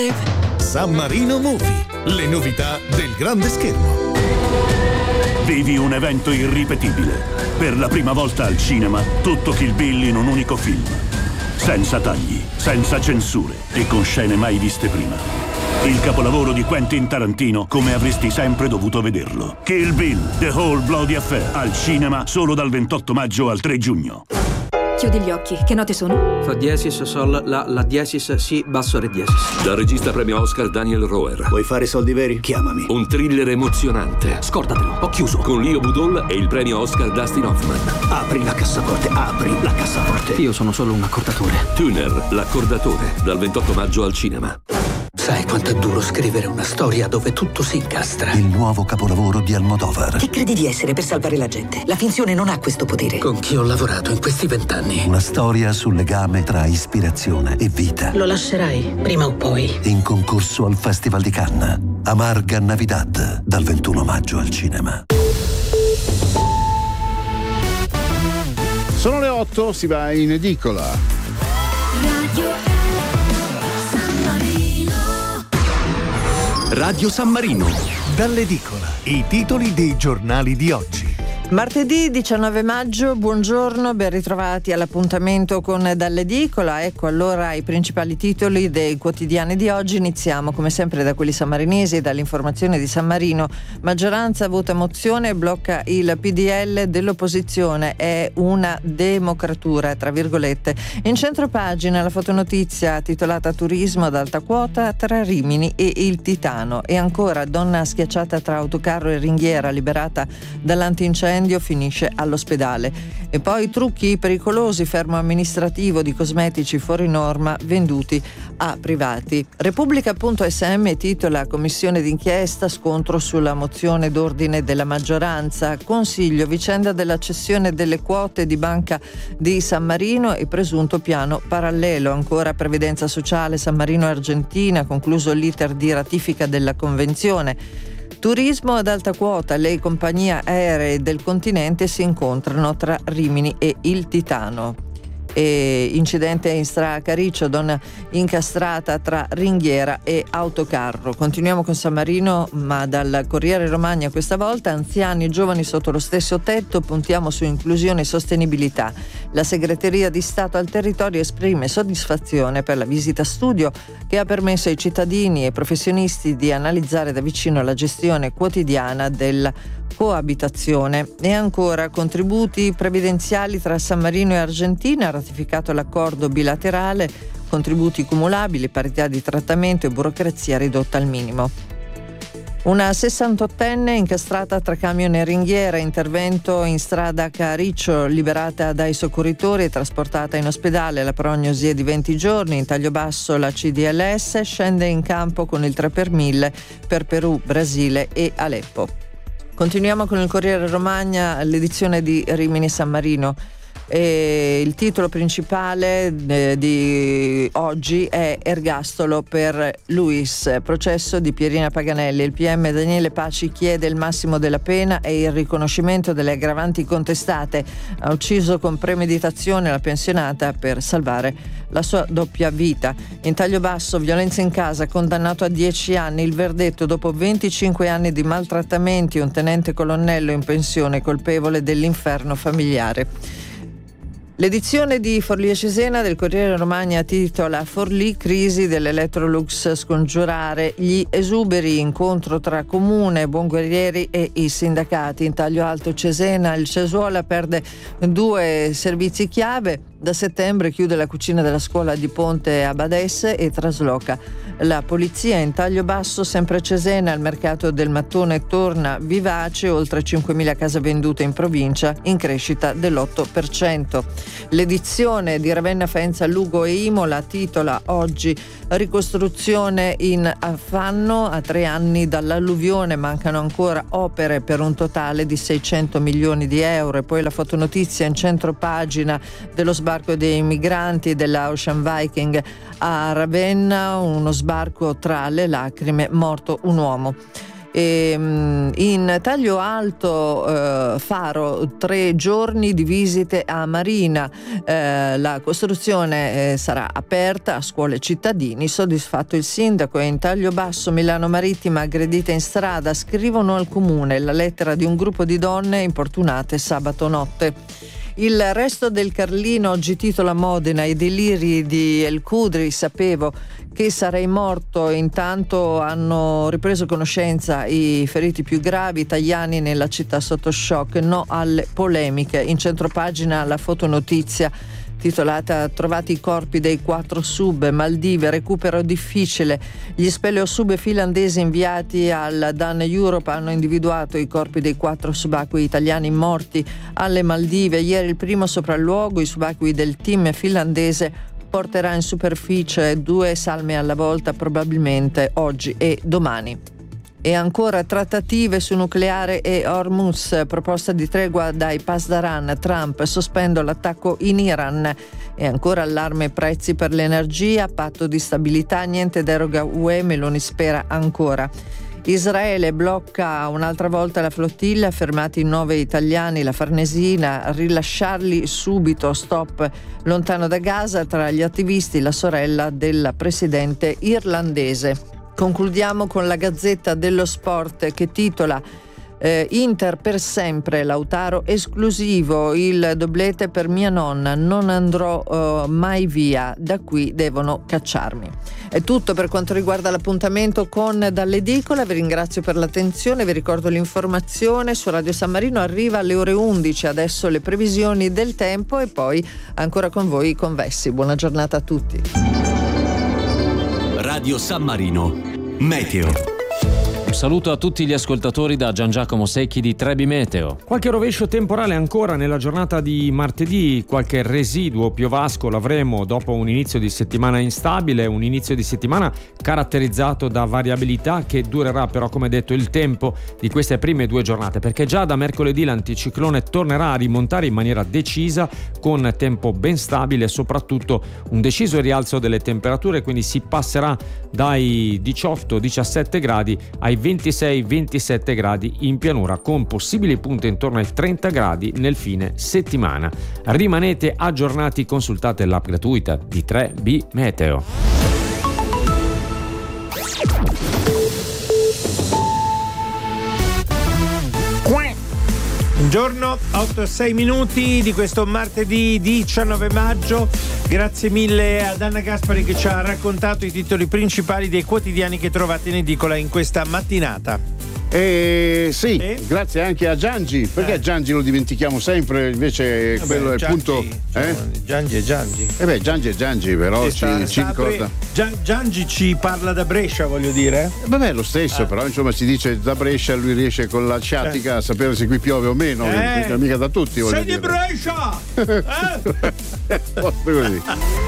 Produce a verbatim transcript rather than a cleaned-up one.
San Marino Movie, le novità del grande schermo. Vivi un evento irripetibile. Per la prima volta al cinema, tutto Kill Bill in un unico film. Senza tagli, senza censure e con scene mai viste prima. Il capolavoro di Quentin Tarantino come avresti sempre dovuto vederlo. Kill Bill, The Whole Bloody Affair, al cinema solo dal ventotto maggio al tre giugno. Chiudi gli occhi, che note sono? Fa diesis, sol, la, la diesis, si, basso, re diesis. Dal regista premio Oscar Daniel Roher. Vuoi fare soldi veri? Chiamami. Un thriller emozionante. Scordatelo, ho chiuso. Con Leo Budol e il premio Oscar Dustin Hoffman. Apri la cassaforte, apri la cassaforte. Io sono solo un accordatore. Tuner, l'accordatore, dal ventotto maggio al cinema. Sai quanto è duro scrivere una storia dove tutto si incastra? Il nuovo capolavoro di Almodovar. Chi credi di essere per salvare la gente? La finzione non ha questo potere. Con chi ho lavorato in questi vent'anni? Una storia sul legame tra ispirazione e vita. Lo lascerai, prima o poi. In concorso al Festival di Cannes. Amarga Navidad, dal ventuno maggio al cinema. Sono le otto, si va in edicola. Radio Radio San Marino, dall'edicola, i titoli dei giornali di oggi. Martedì diciannove maggio, buongiorno, ben ritrovati all'appuntamento con Dall'edicola. Ecco allora i principali titoli dei quotidiani di oggi. Iniziamo come sempre da quelli sammarinesi e dall'informazione di San Marino. Maggioranza vota mozione e blocca il P D L dell'opposizione, è una democratura tra virgolette. In centro pagina la fotonotizia titolata Turismo ad alta quota tra Rimini e il Titano, e ancora donna schiacciata tra autocarro e ringhiera liberata dall'antincendio finisce all'ospedale. E poi trucchi pericolosi, fermo amministrativo di cosmetici fuori norma venduti a privati. Repubblica.sm titola Commissione d'inchiesta, scontro sulla mozione d'ordine della maggioranza, Consiglio, vicenda della cessione delle quote di Banca di San Marino e presunto piano parallelo. Ancora previdenza sociale, San Marino e Argentina, concluso l'iter di ratifica della convenzione. Turismo ad alta quota, le compagnie aeree del continente si incontrano tra Rimini e il Titano. E incidente in strada Cariccio, donna incastrata tra ringhiera e autocarro. Continuiamo con San Marino, ma dal Corriere Romagna questa volta. Anziani e giovani sotto lo stesso tetto, puntiamo su inclusione e sostenibilità. La segreteria di Stato al territorio esprime soddisfazione per la visita studio che ha permesso ai cittadini e professionisti di analizzare da vicino la gestione quotidiana della coabitazione. E ancora contributi previdenziali tra San Marino e Argentina, ratificato l'accordo bilaterale, contributi cumulabili, parità di trattamento e burocrazia ridotta al minimo. Una sessantottenne incastrata tra camion e ringhiera, intervento in strada Cariccio, liberata dai soccorritori e trasportata in ospedale. La prognosi è di venti giorni. In taglio basso la C D L S scende in campo con il tre per mille per Perù, Brasile e Aleppo. Continuiamo con il Corriere Romagna, l'edizione di Rimini San Marino. E il titolo principale eh, di oggi è Ergastolo per Luis, processo di Pierina Paganelli. Il P M Daniele Paci chiede il massimo della pena e il riconoscimento delle aggravanti contestate. Ha ucciso con premeditazione la pensionata per salvare la sua doppia vita. In taglio basso, violenza in casa, condannato a dieci anni. Il verdetto dopo venticinque anni di maltrattamenti, un tenente colonnello in pensione colpevole dell'inferno familiare. L'edizione di Forlì e Cesena del Corriere Romagna titola Forlì, crisi dell'Electrolux, scongiurare gli esuberi, incontro tra comune, Buonguerrieri e i sindacati. In taglio alto Cesena, il Cesuola perde due servizi chiave. Da settembre chiude la cucina della scuola di Ponte a Badesse e trasloca la polizia. In taglio basso sempre Cesena, il mercato del mattone torna vivace, oltre cinquemila case vendute in provincia, in crescita dell'otto per cento. L'edizione di Ravenna, Faenza, Lugo e Imola titola oggi ricostruzione in affanno. A tre anni dall'alluvione mancano ancora opere per un totale di seicento milioni di euro. E poi la fotonotizia in centro pagina dello sbarco dei migranti della Ocean Viking a Ravenna, uno sbarco tra le lacrime, morto un uomo. E, in taglio alto eh, Faro, tre giorni di visite a Marina, eh, la costruzione eh, sarà aperta a scuole e cittadini, soddisfatto il sindaco. E in taglio basso Milano Marittima, aggredita in strada, scrivono al comune, la lettera di un gruppo di donne importunate sabato notte. Il resto del Carlino oggi titola Modena, i deliri di El Kudri, sapevo che sarei morto, intanto hanno ripreso conoscenza i feriti più gravi, italiani nella città sotto shock, no alle polemiche. In centropagina la fotonotizia titolata Trovati i corpi dei quattro sub, Maldive, recupero difficile. Gli speleosub finlandesi inviati al Dan Europe hanno individuato i corpi dei quattro subacquei italiani morti alle Maldive. Ieri il primo sopralluogo, i subacquei del team finlandese porterà in superficie due salme alla volta, probabilmente oggi e domani. E ancora trattative su nucleare e Hormuz, proposta di tregua dai Pasdaran, Trump, sospendo l'attacco in Iran. E ancora allarme prezzi per l'energia, patto di stabilità, niente deroga U E, Meloni spera ancora. Israele blocca un'altra volta la flottiglia, fermati nove italiani, la Farnesina, rilasciarli subito, stop lontano da Gaza, tra gli attivisti la sorella della presidente irlandese. Concludiamo con la Gazzetta dello Sport che titola eh, Inter per sempre, Lautaro esclusivo, il doblete per mia nonna, non andrò eh, mai via, da qui devono cacciarmi. È tutto per quanto riguarda l'appuntamento con Dall'Edicola, vi ringrazio per l'attenzione, vi ricordo l'informazione su Radio San Marino arriva alle ore undici, adesso le previsioni del tempo e poi ancora con voi i convessi. Buona giornata a tutti. Radio San Marino Meteo. Un saluto a tutti gli ascoltatori da Gian Giacomo Secchi di Trebi Meteo. Qualche rovescio temporale ancora nella giornata di martedì, qualche residuo piovasco l'avremo dopo un inizio di settimana instabile, un inizio di settimana caratterizzato da variabilità che durerà però, come detto, il tempo di queste prime due giornate, perché già da mercoledì l'anticiclone tornerà a rimontare in maniera decisa con tempo ben stabile e soprattutto un deciso rialzo delle temperature, quindi si passerà dai diciotto diciassette gradi ai ventisei ventisette gradi in pianura, con possibili punte intorno ai trenta gradi nel fine settimana. Rimanete aggiornati, consultate l'app gratuita di tre B Meteo. Buongiorno, otto e sei minuti di questo martedì diciannove maggio. Grazie mille ad Anna Gaspari che ci ha raccontato i titoli principali dei quotidiani che trovate in edicola in questa mattinata. Eh, sì, eh? Grazie anche a Giangi, perché eh. Giangi lo dimentichiamo sempre, invece Vabbè, quello è il Giangi, punto. Eh? Giangi e Giangi. Eh beh, Giangi e Giangi, però ci, sta, ci sta ricorda. Gian, Giangi ci parla da Brescia, voglio dire. Vabbè, è lo stesso, eh. però insomma si dice da Brescia, lui riesce con la sciatica eh. a sapere se qui piove o meno, eh. mica da tutti. Sei dire. di Brescia! eh? Così.